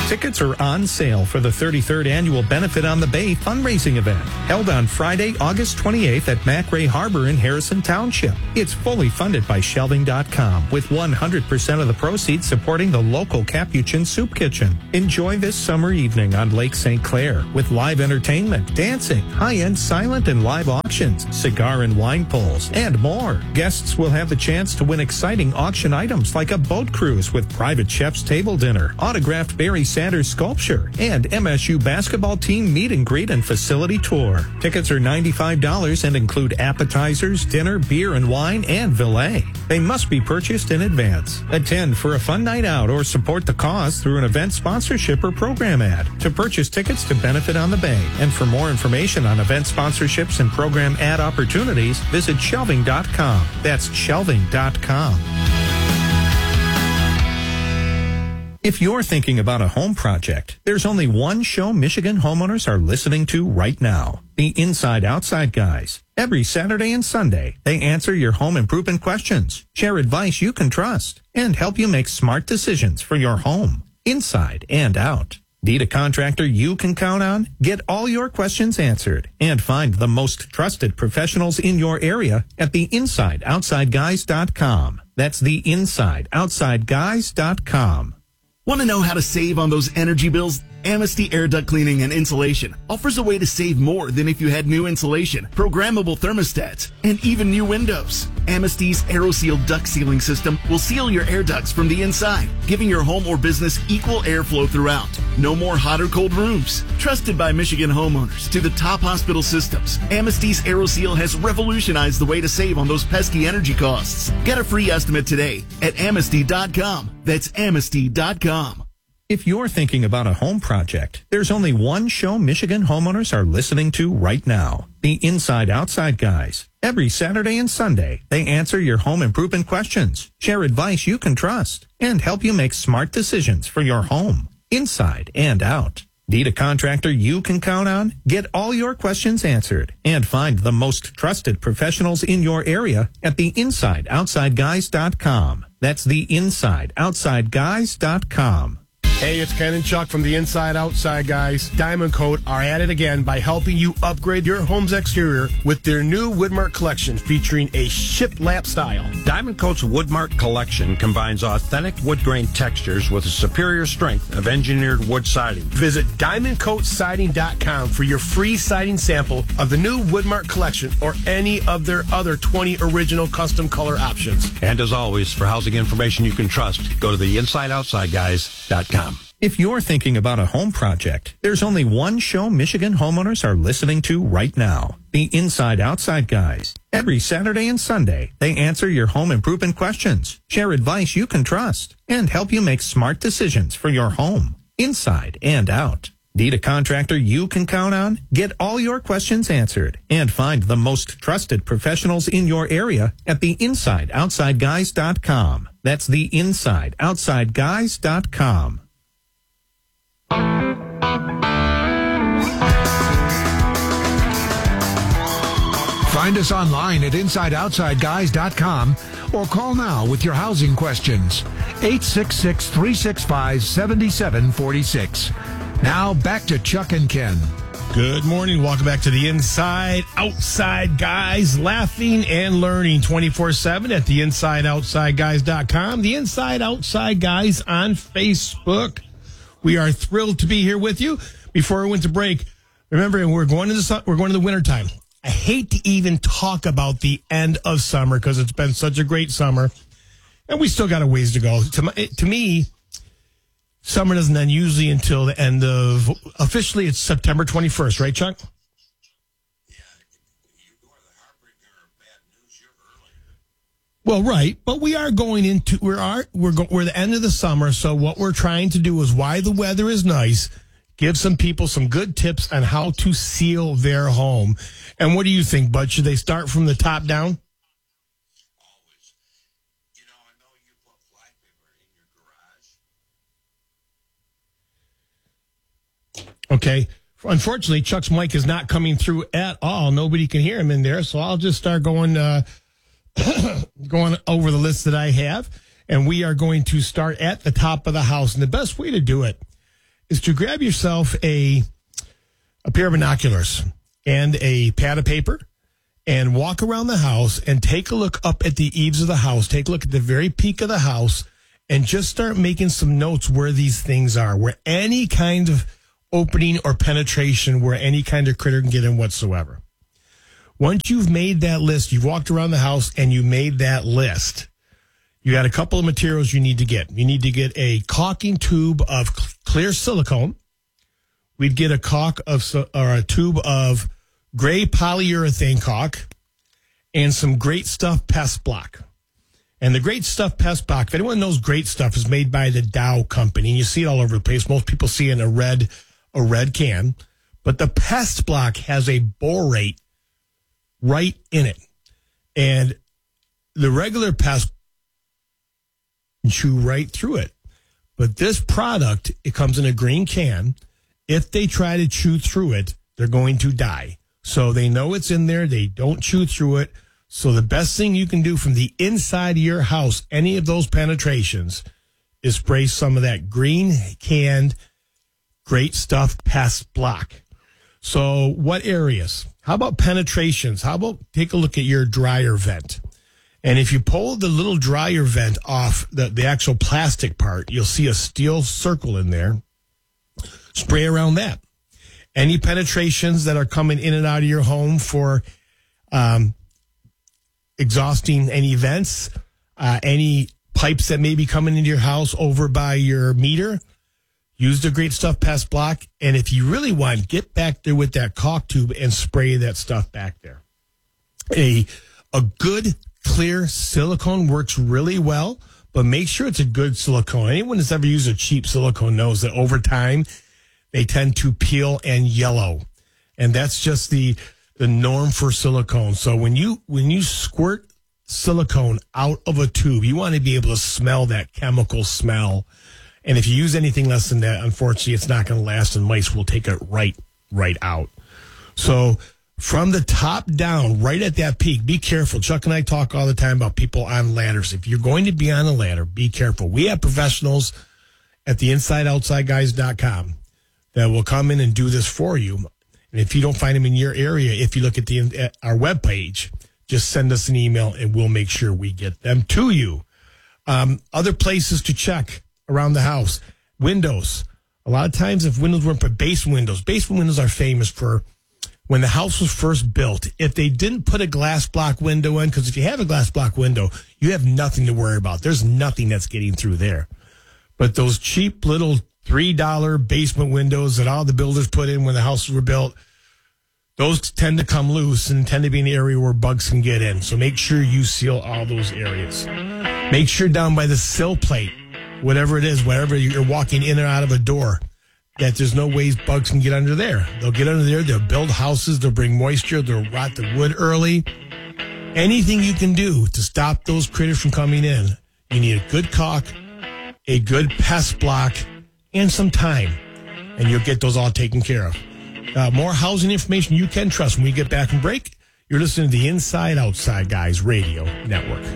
Tickets are on sale for the 33rd Annual Benefit on the Bay fundraising event, held on Friday, August 28th at McRae Harbor in Harrison Township. It's fully funded by Shelving.com, with 100% of the proceeds supporting the local Capuchin Soup Kitchen. Enjoy this summer evening on Lake St. Clair with live entertainment, dancing, high-end silent and live auctions, cigar and wine pulls, and more. Guests will have the chance to win exciting auction items like a boat cruise with private chef's table dinner, autographed Barry Sanders sculpture, and MSU basketball team meet and greet and facility tour. Tickets are $95 and include appetizers, dinner, beer and wine, and valet. They must be purchased in advance. Attend for a fun night out or support the cause through an event sponsorship or program ad. To purchase tickets to Benefit on the Bay and for more information on event sponsorships and program ad opportunities, visit Shelving.com. That's Shelving.com. If you're thinking about a home project, there's only one show Michigan homeowners are listening to right now. The Inside Outside Guys. Every Saturday and Sunday, they answer your home improvement questions, share advice you can trust, and help you make smart decisions for your home, inside and out. Need a contractor you can count on? Get all your questions answered and find the most trusted professionals in your area at theinsideoutsideguys.com. That's theinsideoutsideguys.com. Want to know how to save on those energy bills? Amnesty Air Duct Cleaning and Insulation offers a way to save more than if you had new insulation, programmable thermostats, and even new windows. Amnesty's AeroSeal duct sealing system will seal your air ducts from the inside, giving your home or business equal airflow throughout. No more hot or cold rooms. Trusted by Michigan homeowners to the top hospital systems, Amnesty's AeroSeal has revolutionized the way to save on those pesky energy costs. Get a free estimate today at Amnesty.com. That's Amnesty.com. If you're thinking about a home project, there's only one show Michigan homeowners are listening to right now. The Inside Outside Guys. Every Saturday and Sunday, they answer your home improvement questions, share advice you can trust, and help you make smart decisions for your home, inside and out. Need a contractor you can count on? Get all your questions answered and find the most trusted professionals in your area at theinsideoutsideguys.com. That's theinsideoutsideguys.com. Hey, it's Ken and Chuck from the Inside Outside Guys. Diamond Coat are at it again by helping you upgrade your home's exterior with their new Woodmark collection featuring a shiplap style. Diamond Coat's Woodmark collection combines authentic wood grain textures with a superior strength of engineered wood siding. Visit DiamondCoatSiding.com for your free siding sample of the new Woodmark collection or any of their other 20 original custom color options. And as always, for housing information you can trust, go to the InsideOutsideGuys.com. If you're thinking about a home project, there's only one show Michigan homeowners are listening to right now. The Inside Outside Guys. Every Saturday and Sunday, they answer your home improvement questions, share advice you can trust, and help you make smart decisions for your home, inside and out. Need a contractor you can count on? Get all your questions answered and find the most trusted professionals in your area at theinsideoutsideguys.com. That's theinsideoutsideguys.com. Find us online at InsideOutsideGuys.com or call now with your housing questions. 866-365-7746. Now back to Chuck and Ken. Good morning. Welcome back to the Inside Outside Guys, laughing and learning 24/7 at the InsideOutsideGuys.com. The Inside Outside Guys on Facebook. We are thrilled to be here with you. Before we went to break, remember, we're going to the winter time. I hate to even talk about the end of summer because it's been such a great summer, and we still got a ways to go. To me, summer doesn't end usually until the end of, officially it's September 21st, right, Chuck? Yeah, you are the heartbreaker of bad news. You're early. Well, right, but we are going into we're the end of the summer. So what we're trying to do is, while the weather is nice, give some people some good tips on how to seal their home. And what do you think, Bud? Should they start from the top down? Always. You know, I know you put fly paper in your garage. Okay. Unfortunately, Chuck's mic is not coming through at all. Nobody can hear him in there. So I'll just start going going over the list that I have. And we are going to start at the top of the house. And the best way to do it is to grab yourself a pair of binoculars and a pad of paper and walk around the house and take a look up at the eaves of the house. Take a look at the very peak of the house and just start making some notes where these things are, where any kind of opening or penetration, where any kind of critter can get in whatsoever. Once you've made that list, you've walked around the house and you made that list, you got a couple of materials you need to get. You need to get a caulking tube of clear silicone. We'd get a a tube of gray polyurethane caulk and some Great Stuff Pest Block. And the Great Stuff Pest Block, if anyone knows Great Stuff, is made by the Dow Company. You see it all over the place. Most people see it in a red can. But the Pest Block has a borate right in it. And the regular pest chew right through it. But this product, it comes in a green can. If they try to chew through it, they're going to die. So they know it's in there. They don't chew through it. So the best thing you can do from the inside of your house, any of those penetrations, is spray some of that green canned Great Stuff Pest Block. So what areas? How about penetrations? How about take a look at your dryer vent? And if you pull the little dryer vent off the actual plastic part, you'll see a steel circle in there. Spray around that. Any penetrations that are coming in and out of your home for exhausting any vents, any pipes that may be coming into your house over by your meter, use the Great Stuff Pest Block. And if you really want, get back there with that caulk tube and spray that stuff back there. A good clear silicone works really well, but make sure it's a good silicone. Anyone that's ever used a cheap silicone knows that over time, they tend to peel and yellow. And that's just the norm for silicone. So when you squirt silicone out of a tube, you want to be able to smell that chemical smell. And if you use anything less than that, unfortunately, it's not going to last, and mice will take it right out. So from the top down, right at that peak, be careful. Chuck and I talk all the time about people on ladders. If you're going to be on a ladder, be careful. We have professionals at the InsideOutsideGuys.com that will come in and do this for you. And if you don't find them in your area, if you look at our webpage, just send us an email and we'll make sure we get them to you. Other places to check around the house. Windows. A lot of times if windows weren't for basement windows are famous for when the house was first built. If they didn't put a glass block window in, because if you have a glass block window, you have nothing to worry about. There's nothing that's getting through there. But those cheap little $3 basement windows that all the builders put in when the houses were built, those tend to come loose and tend to be an area where bugs can get in. So make sure you seal all those areas. Make sure down by the sill plate, whatever it is, wherever you're walking in or out of a door, that there's no ways bugs can get under there. They'll get under there. They'll build houses. They'll bring moisture. They'll rot the wood early. Anything you can do to stop those critters from coming in, you need a good caulk, a good pest block, and some time, and you'll get those all taken care of. More housing information you can trust when we get back from break. You're listening to the Inside Outside Guys Radio Network.